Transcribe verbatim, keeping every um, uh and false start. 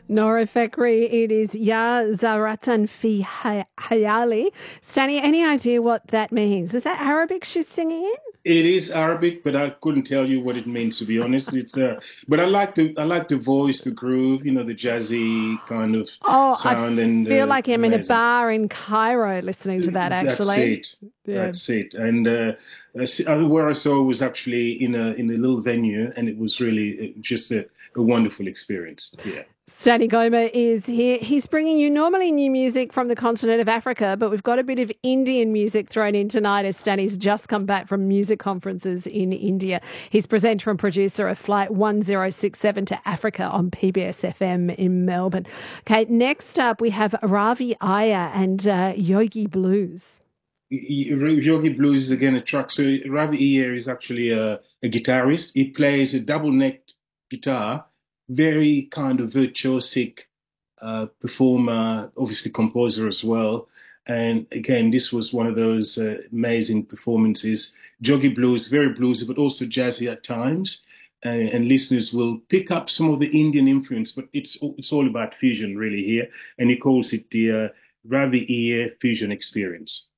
Nora Fakri, it is Ya Zaratan Fi Hay- Hayali. Stani, any idea what that means? Was that Arabic she's singing in? It is Arabic, but I couldn't tell you what it means to be honest. It's uh, but I like the I like the voice, the groove, you know, the jazzy kind of Oh, I sound, and feel uh, like I'm in a amazing. bar in Cairo listening to that, That's actually. it. Yeah. That's it. And uh, I s- uh, where I saw was actually in a in a little venue, and it was really uh, just a, a wonderful experience. Yeah. Stani Goma is here. He's bringing you normally new music from the continent of Africa, but we've got a bit of Indian music thrown in tonight as Stani's just come back from music conferences in India. He's presenter and producer of Flight one zero six seven to Africa on P B S F M in Melbourne. Okay, next up we have Ravi Iyer and uh, Yogi Blues. Yogi Blues is again a track. So Ravi Iyer is actually a, a guitarist. He plays a double-necked guitar, very kind of virtuosic uh, performer, obviously composer as well. And again, this was one of those uh, amazing performances. Yogi Blues, very bluesy, but also jazzy at times. And, and listeners will pick up some of the Indian influence, but it's it's all about fusion really here. And he calls it the uh, Ravi Iyer Fusion Experience.